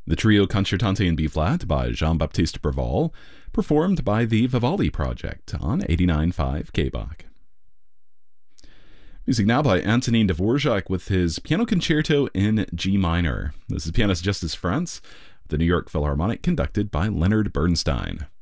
The Trio Concertante in B-flat by Jean-Baptiste Preval, performed by the Vivaldi Project on 89.5 KBach. Music now by Antonin Dvorak with his Piano Concerto in G minor. This is pianist Justus Frantz, the New York Philharmonic, conducted by Leonard Bernstein.